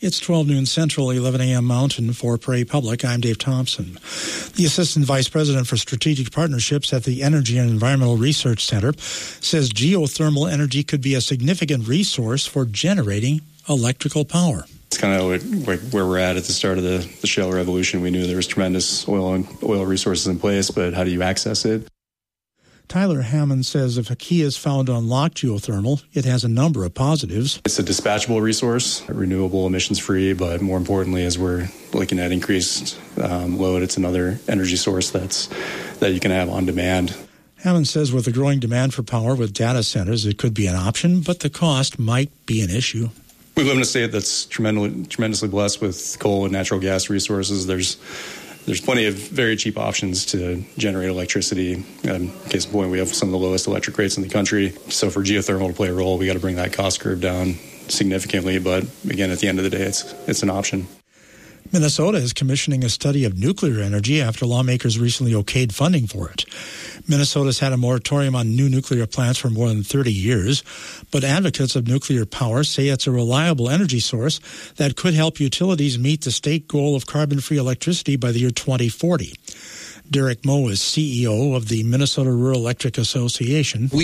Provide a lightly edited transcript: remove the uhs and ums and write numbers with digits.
It's 12 noon Central, 11 a.m. Mountain for Prairie Public. I'm Dave Thompson. The Assistant Vice President for Strategic Partnerships at the Energy and Environmental Research Center says geothermal energy could be a significant resource for generating electrical power. It's kind of like where we're at the start of the shale revolution. We knew there was tremendous oil resources in place, but how do you access it? Tyler Hammond says if a key is found to unlock geothermal, it has a number of positives. It's a dispatchable resource, renewable, emissions-free, but more importantly, as we're looking at increased load, it's another energy source that you can have on demand. Hammond says with the growing demand for power with data centers, it could be an option, but the cost might be an issue. We live in a state that's tremendously blessed with coal and natural gas resources. There's plenty of very cheap options to generate electricity. Case in point, we have some of the lowest electric rates in the country. So for geothermal to play a role, we got to bring that cost curve down significantly. But again, at the end of the day, it's an option. Minnesota is commissioning a study of nuclear energy after lawmakers recently okayed funding for it. Minnesota's had a moratorium on new nuclear plants for more than 30 years, but advocates of nuclear power say it's a reliable energy source that could help utilities meet the state goal of carbon-free electricity by the year 2040. Derek Moe is CEO of the Minnesota Rural Electric Association.